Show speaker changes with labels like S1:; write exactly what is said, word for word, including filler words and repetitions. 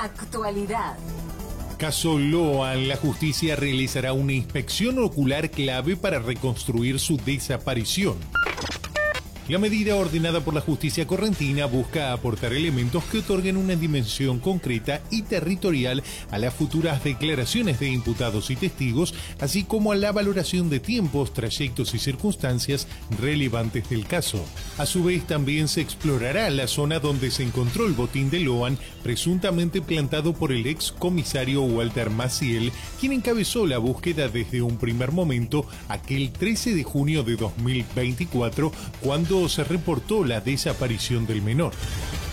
S1: Actualidad.
S2: Caso Loan, la justicia realizará una inspección ocular clave para reconstruir su desaparición. La medida ordenada por la justicia correntina busca aportar elementos que otorguen una dimensión concreta y territorial a las futuras declaraciones de imputados y testigos, así como a la valoración de tiempos, trayectos y circunstancias relevantes del caso. A su vez, también se explorará la zona donde se encontró el botín de Loan, presuntamente plantado por el ex comisario Walter Maciel, quien encabezó la búsqueda desde un primer momento, aquel trece de junio de dos mil veinticuatro, cuando se reportó la desaparición del menor.